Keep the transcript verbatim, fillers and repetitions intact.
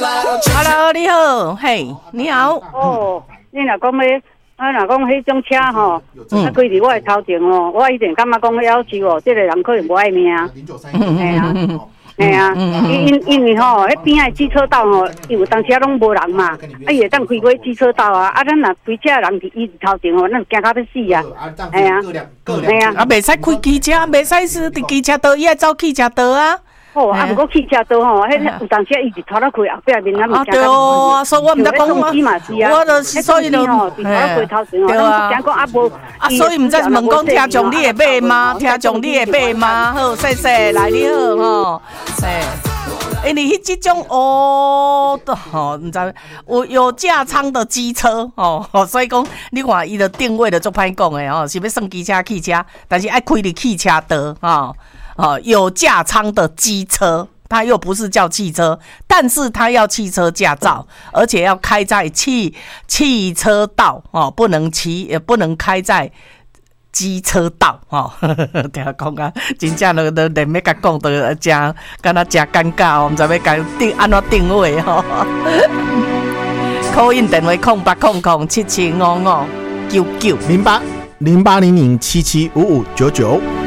Hello， 你好，嘿，你好。 哦，你若讲要，啊，若讲迄种车吼，啊，开伫我的头前哦，我一定感觉讲要求哦，这个人可能无爱命。嘿啊，嘿啊，因因因为吼，迄边仔机车道吼，因为当时啊拢无人嘛，啊，伊会当开过机车道啊，啊，咱若开车人伫伊头前吼，咱惊到要死啊。嘿啊，嘿啊， 啊，袂使开机车，袂使是伫机车道，伊爱走汽车道啊。 哦，啊，不过汽车道吼，迄有当时伊是拖到开后壁面，咱啊对哦，所以我毋知讲我，我就所以就， 对啊，讲讲啊无， 啊，所以毋知问讲听众你会买吗？听众你会买吗？好，谢谢，来你好吼，哎，因为迄即种哦，吼，毋知有有价仓的机车哦，所以讲你看伊的定位的足歹讲的哦，是要算机车汽车，但是爱开伫汽车道哦。哦，有价仓的机车，它又不是叫汽车，但是它要汽车驾照，而且要开在汽汽车道哦，不能骑，也不能开在机车道哦。听讲啊，真正都都连要甲讲都真，敢若真尴尬哦，毋知要甲定安怎定位哦。call in 电话空八空空七七五五九九零八零八零零七七五五九九。